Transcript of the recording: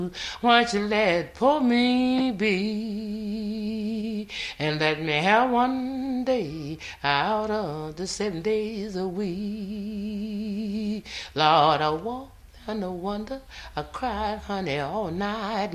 Why don't you let poor me be and let me have one day out of the 7 days a week? Lord, I walked and I wonder, I cried, honey, all night